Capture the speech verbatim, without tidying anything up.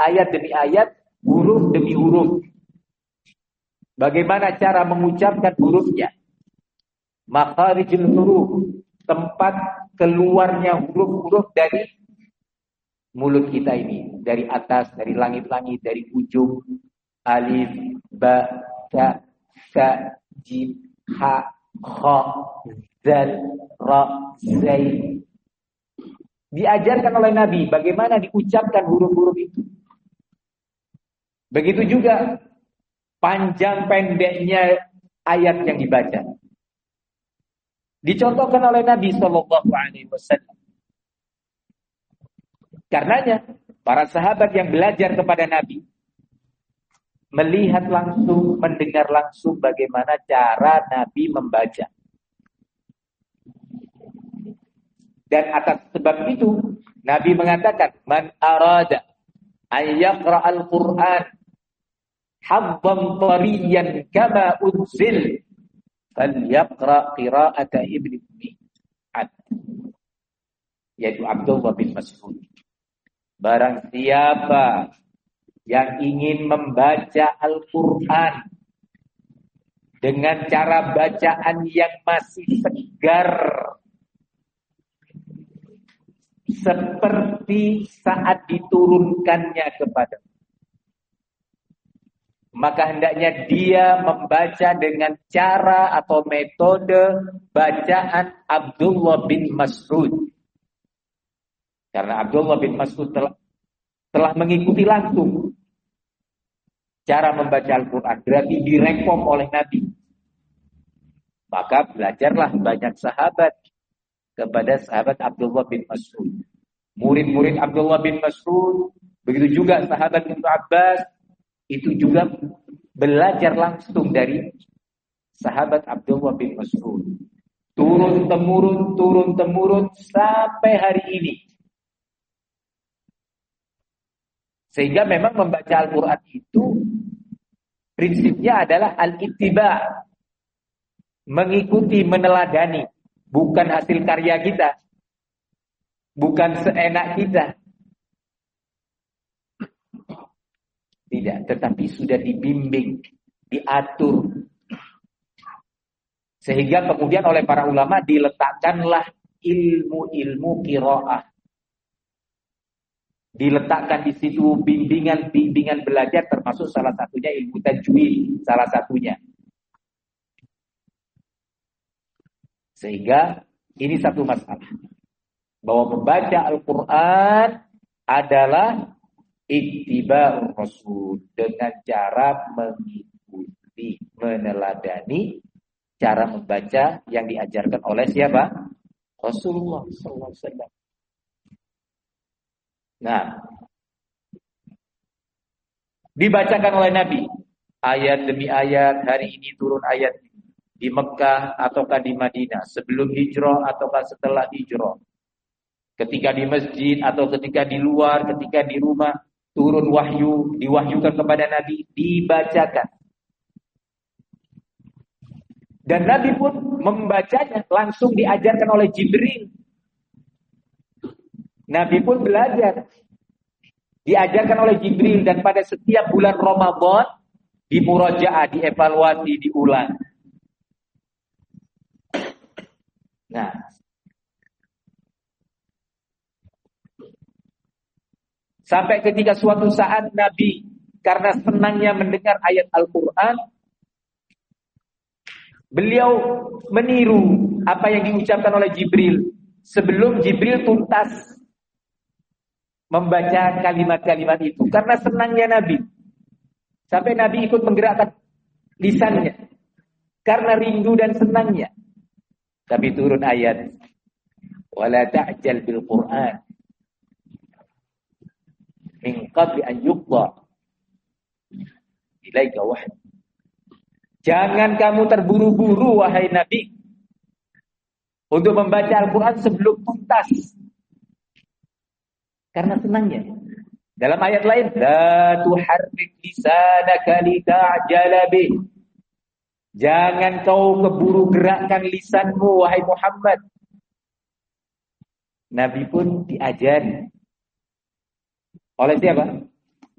ayat demi ayat, huruf demi huruf. Bagaimana cara mengucapkan hurufnya? Makharijul huruf, tempat keluarnya huruf-huruf dari mulut kita ini, dari atas, dari langit-langit, dari ujung. Alif, ba, ta, sa, jim, ha, kha, zal, ra, zai. Diajarkan oleh Nabi bagaimana diucapkan huruf-huruf itu. Begitu juga panjang pendeknya ayat yang dibaca. Dicontohkan oleh Nabi Shallallahu Alaihi Wasallam. Karenanya para sahabat yang belajar kepada Nabi melihat langsung, mendengar langsung bagaimana cara Nabi membaca. Dan atas sebab itu Nabi mengatakan, man arada an yaqra al-Qur'an habban tariyan kama unzil falyaqra qira'ata Ibnu Mas'ud, yaitu Abdullah bin Mas'ud. Barang siapa yang ingin membaca Al-Qur'an dengan cara bacaan yang masih segar, seperti saat diturunkannya kepada, maka hendaknya dia membaca dengan cara atau metode bacaan Abdullah bin Mas'ud. Karena Abdullah bin Mas'ud telah, telah mengikuti langsung cara membaca Al-Quran, berarti direkom oleh Nabi. Maka belajarlah banyak sahabat kepada sahabat Abdullah bin Mas'ud. Murid-murid Abdullah bin Mas'ud, begitu juga sahabat Ibnu Abbas, itu juga belajar langsung dari sahabat Abdullah bin Mas'ud. Turun-temurun, turun-temurun sampai hari ini. Sehingga memang membaca Al-Quran itu prinsipnya adalah al-ittiba', mengikuti, meneladani, bukan hasil karya kita, bukan seenak kita. Tidak, tetapi sudah dibimbing, diatur. Sehingga kemudian oleh para ulama diletakkanlah ilmu-ilmu qiraah. Diletakkan di situ bimbingan-bimbingan belajar, termasuk salah satunya ilmu tajwid, salah satunya. Sehingga ini satu masalah, bahwa membaca Al-Quran adalah ittiba'ur Rasul, dengan cara mengikuti, meneladani cara membaca yang diajarkan oleh siapa? Rasulullah sallallahu alaihi wasallam. Nah, dibacakan oleh Nabi ayat demi ayat. Hari ini turun ayat di Mekah ataukah di Madinah, sebelum hijrah ataukah setelah hijrah, ketika di masjid atau ketika di luar, ketika di rumah, turun wahyu, diwahyukan kepada Nabi, dibacakan. Dan Nabi pun membacanya langsung diajarkan oleh Jibril. Nabi pun belajar, diajarkan oleh Jibril, dan pada setiap bulan Ramadan di murajaah, dievaluasi, diulang. Nah, sampai ketika suatu saat Nabi karena senangnya mendengar ayat Al-Quran, beliau meniru apa yang diucapkan oleh Jibril sebelum Jibril tuntas membaca kalimat-kalimat itu. Karena senangnya Nabi, sampai Nabi ikut menggerakkan lisannya karena rindu dan senangnya. Tapi turun ayat, wala ta'jal bil Qur'an min qabli an yuqda ilaika wahyi. Jangan kamu terburu-buru wahai Nabi untuk membaca Al-Quran sebelum tuntas, karena senangnya. Dalam ayat lain, la tuharrik lisanaka lita'jala bih. Jangan kau keburu gerakkan lisanmu wahai Muhammad. Nabi pun diajari oleh siapa?